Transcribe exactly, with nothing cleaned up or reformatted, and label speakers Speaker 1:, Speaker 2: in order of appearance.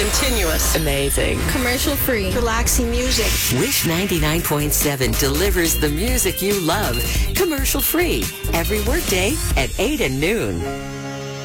Speaker 1: Continuous.
Speaker 2: Amazing.
Speaker 1: Commercial free. Relaxing music.
Speaker 2: Wish ninety-nine point seven delivers the music you love. Commercial free. Every workday at eight and noon.